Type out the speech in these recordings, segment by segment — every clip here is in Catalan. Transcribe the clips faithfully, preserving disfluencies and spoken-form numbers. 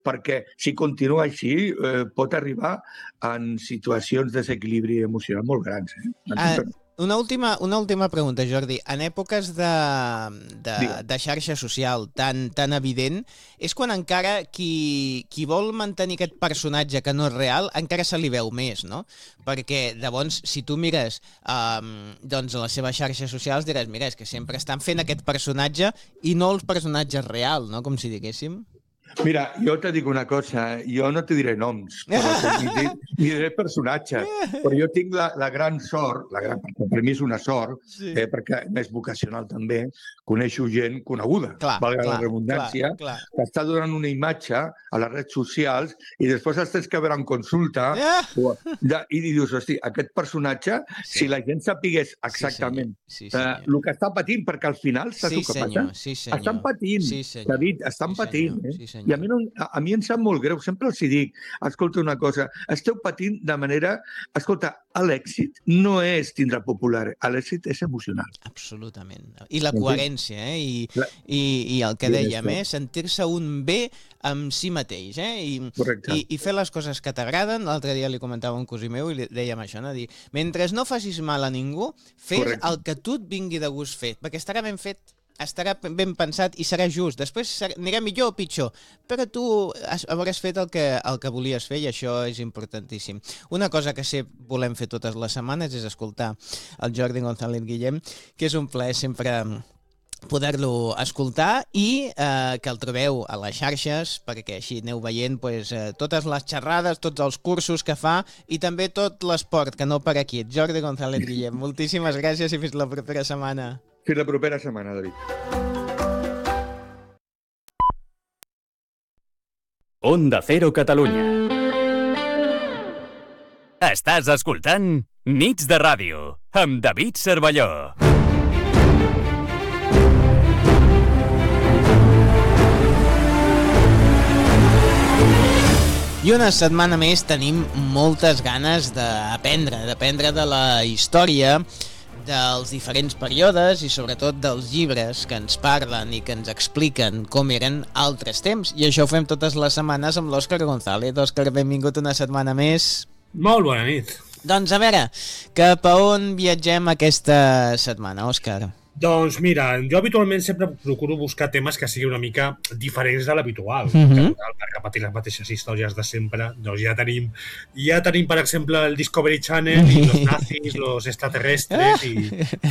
perquè si continua així eh, pot arribar en situacions de desequilibri emocional molt grans. Eh? Ah, una, última, una última pregunta, Jordi. En èpoques de, de, de xarxa social tan, tan evident, és quan encara qui, qui vol mantenir aquest personatge que no és real, encara se li veu més, no? Perquè, llavors, si tu mires um, doncs a les seves xarxes socials, diràs, mira, és que sempre estan fent aquest personatge i no els personatges reals, no? Com si diguéssim. Mira, jo te dic una cosa, jo no te diré noms, però ni, ni diré personatges, però jo tinc la, la gran sort, la gran, per mi és una sort, sí. eh, perquè més vocacional també, coneixo gent coneguda, clar, valga clar, la redundància, clar, clar. que està donant una imatge a les redes socials i després els tens que veure en consulta yeah. o, de, i dius, hosti, aquest personatge, sí. si la gent sapigués exactament sí, sí, eh, el que està patint, perquè al final saps sí, el que passa? Sí, estan patint, sí, David, estan sí, patint, senyor, eh? sí, I a mi, no, a mi em sap molt greu, sempre els hi dic, escolta una cosa, esteu patint de manera... Escolta, l'èxit no és tindre popular, l'èxit és emocional. Absolutament. I la coherència, eh? I, la... i, i el que dèiem, eh? Sentir-se un bé amb si mateix, eh? I, i, i fer les coses que t'agraden. L'altre dia li comentava un cosí meu i li dèiem això, no? Dir, mentre no facis mal a ningú, fes Correcte. el que tu et vingui de gust fet, perquè estarà ben fet, estarà ben pensat i serà just. Després anirà millor o pitjor, però tu hauràs fet el que, el que volies fer i això és importantíssim. Una cosa que sé volem fer totes les setmanes és escoltar el Jordi González Guillem, que és un plaer sempre poder-lo escoltar i eh, que el trobeu a les xarxes perquè així aneu veient pues, eh, totes les xerrades, tots els cursos que fa i també tot l'esport que no per aquí. Jordi González Guillem, moltíssimes gràcies i fins la propera setmana. Fins la propera setmana, David. Onda Cero Catalunya. Estàs escoltant Nits de Ràdio amb David Cervelló. I una setmana més tenim moltes ganes d'aprendre, d'aprendre de la història, dels diferents períodes i sobretot dels llibres que ens parlen i que ens expliquen com eren altres temps. I això ho fem totes les setmanes amb l'Òscar González. Òscar, benvingut una setmana més. Molt bona nit. Doncs a veure, cap a on viatgem aquesta setmana, Òscar? Doncs mira, jo habitualment sempre procuro buscar temes que siguin una mica diferents de l'habitual. Mm-hmm. Per repetir les mateixes històries de sempre, doncs ja tenim, ja tenim per exemple, el Discovery Channel i los nazis, los extraterrestres i,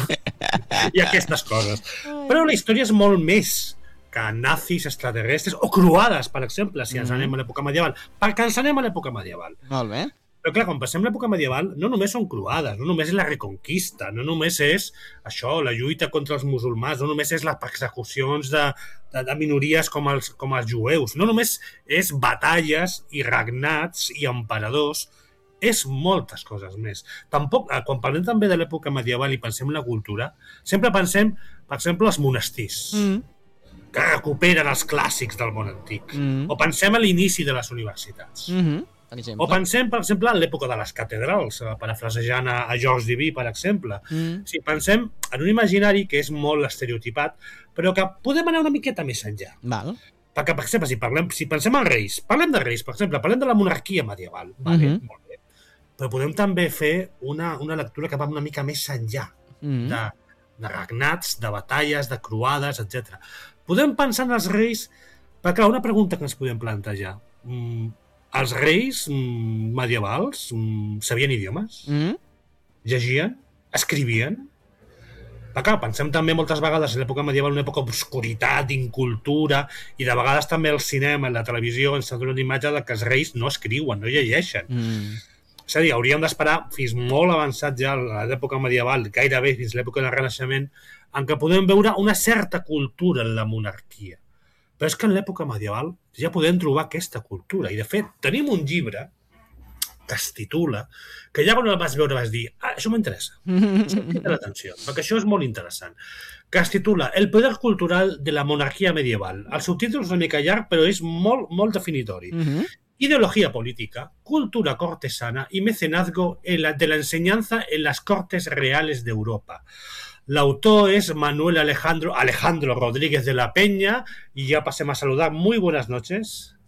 i aquestes coses. Però la història és molt més que nazis, extraterrestres o croades, per exemple, si ens anem a l'època medieval. Perquè ens anem a l'època medieval. Molt bé. Però clar, quan passem l'època medieval, no només són croades, no només és la reconquista, no només és això, la lluita contra els musulmans, no només és les persecucions de, de, de minories com els, com els jueus, no només és batalles i regnats i emperadors, és moltes coses més. Tampoc, quan parlem també de l'època medieval i pensem en la cultura, sempre pensem, per exemple, els monestirs, mm. que recuperen els clàssics del món antic, mm. o pensem a l'inici de les universitats. Mm-hmm. O pensem, per exemple, en l'època de les catedrals, parafrasejant a, a Georges Duby, per exemple. Mm. Sí, pensem en un imaginari que és molt estereotipat, però que podem anar una miqueta més enllà. Val. Perquè, per exemple, si, parlem, si pensem en reis, parlem de reis, per exemple, parlem de la monarquia medieval. Vale, mm-hmm. Molt bé. Però podem també fer una, una lectura que va una mica més enllà mm-hmm. de, de regnats, de batalles, de croades, etcètera. Podem pensar en els reis, perquè una pregunta que ens podem plantejar. Mm, Els reis mm, medievals mm, sabien idiomes? Mm. Llegien? Escrivien? Perquè pensem també moltes vegades en l'època medieval una època d'obscuritat, d'incultura, i de vegades també el cinema, la televisió ens dona una imatge de que els reis no escriuen, no llegeixen. Mm. És a dir, hauríem d'esperar fins molt avançat ja a l'època medieval, gairebé fins l'època del Renaixement, en què podem veure una certa cultura en la monarquia. Però és que en l'època medieval ja podem trobar aquesta cultura. I, de fet, tenim un llibre que es titula, que ja quan el vas veure vas dir, ah, això m'interessa. Això m'interessa l'atenció, perquè això és molt interessant. Que es titula El poder cultural de la monarquia medieval. El subtítol és una mica llarg, però és molt, molt definitori. Uh-huh. Ideología política, cultura cortesana y mecenazgo en la, de la enseñanza en las cortes reales de Europa. L'autor es Manuel Alejandro, Alejandro Rodríguez de la Peña, y ya pasemos a saludar. Muy buenas noches.